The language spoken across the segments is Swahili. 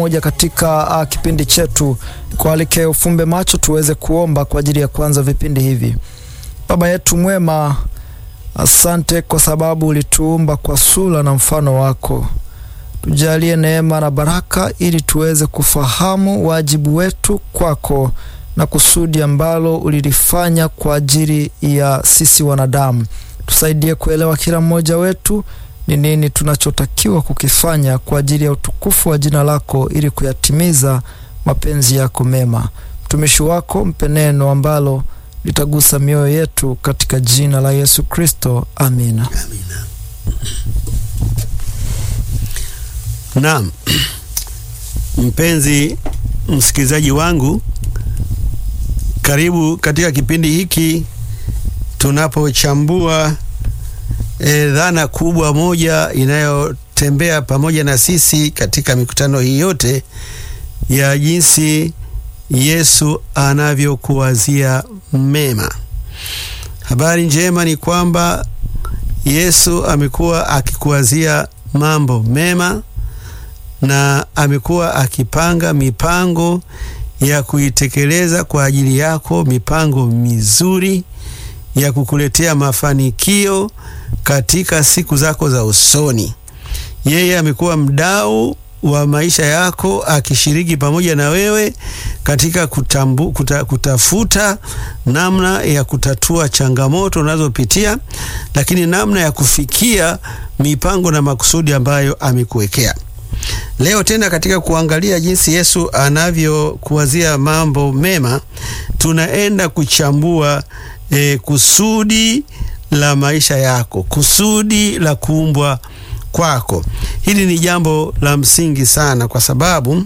moja katika kipindi chetu. Kualike ufumbe macho tuweze kuomba kwa ajili ya kuanza vipindi hivi. Baba yetu mwema, asante kwa sababu ulituumba kwa sura na mfano wako. Tujalie neema na baraka ili tuweze kufahamu wajibu wetu kwako na kusudi ambalo ulilifanya kwa ajili ya sisi wanadamu. Tusaidie kuelewa kila mmoja wetu ni nini tunachotakiwa kukifanya kwa ajili ya utukufu wa jina lako ili kuyatimiza mapenzi yako mema. Mtumishi wako mpe neno ambalo litagusa mioyo yetu katika jina la Yesu Kristo. Amina. Amina. Naam. Mpenzi msikilizaji wangu, karibu katika kipindi hiki tunapochambua dhana kubwa moja inayotembea pamoja na sisi katika mikutano hii yote ya jinsi Yesu anavyokuwazia mema. Habari njema ni kwamba Yesu amekuwa akikuwazia mambo mema na amekuwa akipanga mipango ya kuitekeleza kwa ajili yako, mipango mizuri ya kukuletea mafanikio katika siku zako za usoni. Yeye amekuwa mdau wa maisha yako, akishiriki pamoja na wewe katika kutafuta namna ya kutatua changamoto unazopitia, lakini namna ya kufikia mipango na makusudi ambayo amekuwekea. Leo tena katika kuangalia jinsi Yesu anavyokuwazia mambo mema, tunaenda kuchambua kusudi la maisha yako, kusudi la kuumbwa kwako. Hili ni jambo la msingi sana, kwa sababu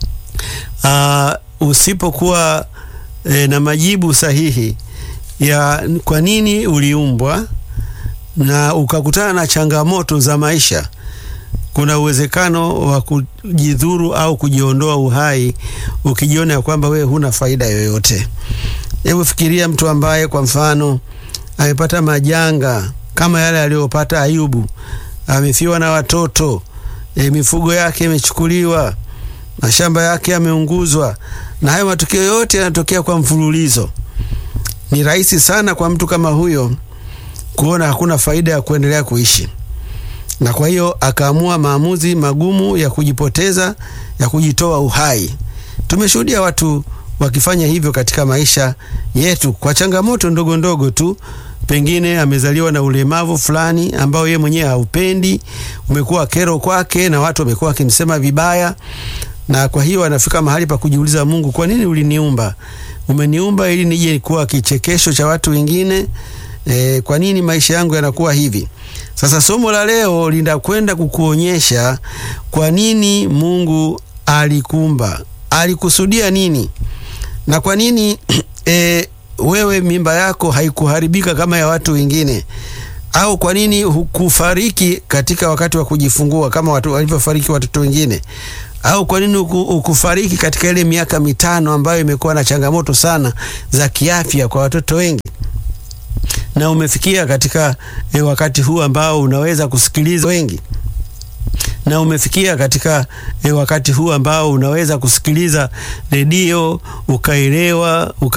usipokuwa na majibu sahihi ya kwa nini uliumbwa na ukakutana na changamoto za maisha, kuna uwezekano wa kujidhuru au kujiondoa uhai ukijiona ya kwamba wewe huna faida yoyote. Hebu fikiria mtu ambaye kwa mfano amepata majanga kama yale aliyopata Ayubu. Amefiwa na watoto, mifugo yake imechukuliwa, mashamba yake yameunguzwa, na hayo matukio yote yanatokea kwa mfululizo. Ni rahisi sana kwa mtu kama huyo kuona hakuna faida ya kuendelea kuishi, na kwa hiyo akaamua maamuzi magumu ya kujipoteza, ya kujitoa uhai. Tumeshuhudia watu wakifanya hivyo katika maisha yetu kwa changamoto ndogo ndogo tu. Pengine amezaliwa na ulemavu fulani ambao yeye mwenyewe haupendi, umekuwa kero kwake na watu wamekuwa wakimsema vibaya, na kwa hiyo anafika mahali pa kujiuliza, Mungu, kwa nini uliniumba? Umeniumba ili nije kuwa kichekesho cha watu wengine? Kwa nini maisha yangu yanakuwa hivi? Sasa somo la leo linakwenda kukuonyesha kwa nini Mungu alikuumba, alikusudia nini, na kwa nini wewe mimba yako haikuharibika kama ya watu wengine, au kwa nini hukufariki katika wakati wa kujifungua kama watu walivyofariki watoto wengine, au kwa nini hukufariki katika ile miaka 5 ambayo imekuwa na changamoto sana za kiafya kwa watoto wengi, na umefikia katika wakati huu ambao unaweza kusikiliza wengi, na umefikia katika wakati huu ambao unaweza kusikiliza redio ukaelewa